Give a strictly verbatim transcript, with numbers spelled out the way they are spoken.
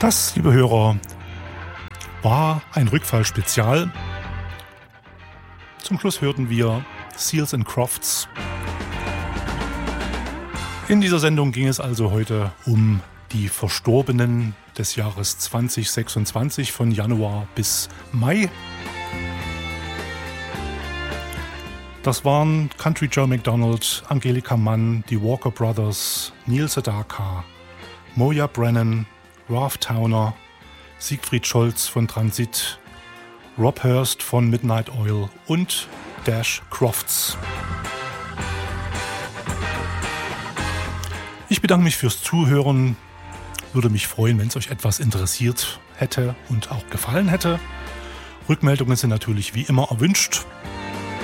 Das, liebe Hörer, war ein Rückfall-Spezial. Zum Schluss hörten wir Seals and Crofts. In dieser Sendung ging es also heute um die Verstorbenen des Jahres zwanzig sechsundzwanzig von Januar bis Mai. Das waren Country Joe McDonald, Angelika Mann, die Walker Brothers, Neil Sedaka, Moya Brennan, Ralph Towner, Siegfried Scholz von Transit, Rob Hurst von Midnight Oil und Dash Crofts. Ich bedanke mich fürs Zuhören. Würde mich freuen, wenn es euch etwas interessiert hätte und auch gefallen hätte. Rückmeldungen sind natürlich wie immer erwünscht.